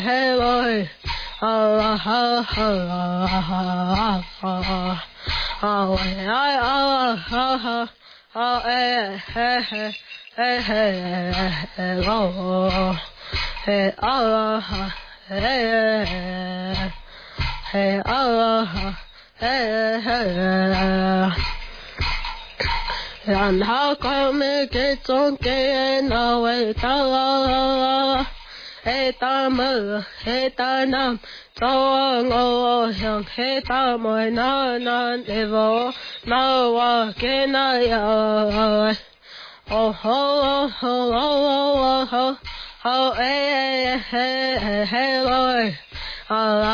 hey boy, and how come it gets okay and away hey tam hey tanam tong oh young hey tam na evo no wa can I oh hey boy